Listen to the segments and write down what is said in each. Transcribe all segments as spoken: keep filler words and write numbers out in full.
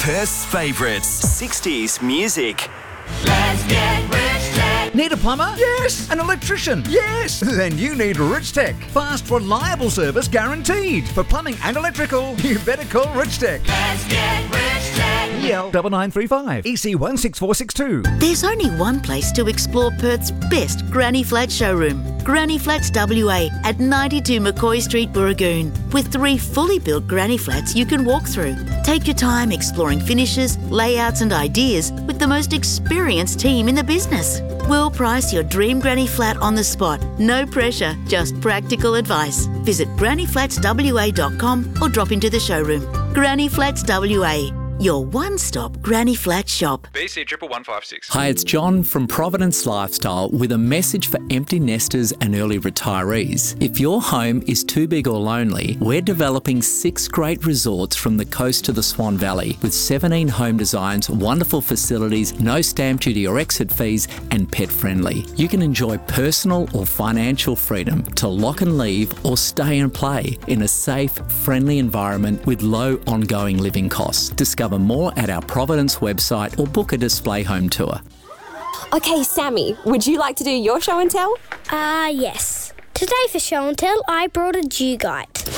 Perth's favourites, sixties music. Let's get Rich Tech. Need a plumber? Yes. An electrician? Yes. Then you need Rich Tech. Fast, reliable service guaranteed. For plumbing and electrical, you better call Rich Tech. Let's get Rich Tech. E L nine nine three five, E C one six four six two. There's only one place to explore Perth's best Granny Flat showroom. Granny Flats W A at ninety-two McCoy Street, Burragoon. With three fully built Granny Flats you can walk through. Take your time exploring finishes, layouts and ideas with the most experienced team in the business. We'll price your dream Granny Flat on the spot. No pressure, just practical advice. Visit granny flats w a dot com or drop into the showroom. Granny Flats W A, your one-stop Granny Flat shop. B C one one five six. Hi, it's John from Providence Lifestyle with a message for empty nesters and early retirees. If your home is too big or lonely, we're developing six great resorts from the coast to the Swan Valley with seventeen home designs, wonderful facilities, no stamp duty or exit fees, and pet friendly. You can enjoy personal or financial freedom to lock and leave or stay and play in a safe, friendly environment with low ongoing living costs. Discover more at our Providence website or book a display home tour. Okay, Sammy, would you like to do your show and tell? Ah, uh, yes. Today for show and tell, I brought a Dugite.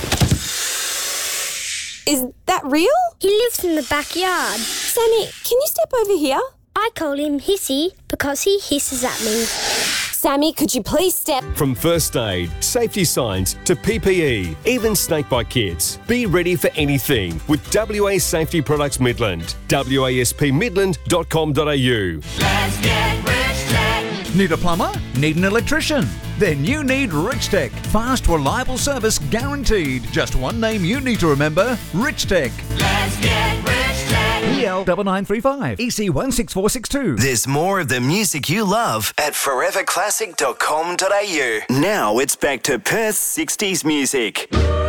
Is that real? He lives in the backyard. Sammy, can you step over here? I call him Hissy because he hisses at me. Sammy, could you please step... From first aid, safety signs to P P E, even snakebite kits. Be ready for anything with W A Safety Products Midland. w a s p midland dot com dot a u. Let's get Rich Tech. Need a plumber? Need an electrician? Then you need Rich Tech. Fast, reliable service guaranteed. Just one name you need to remember, Rich Tech. Let's get Rich Tech. E L nine nine three five, E C one six four six two. There's more of the music you love at forever classic dot com dot a u. Now it's back to Perth's sixties music.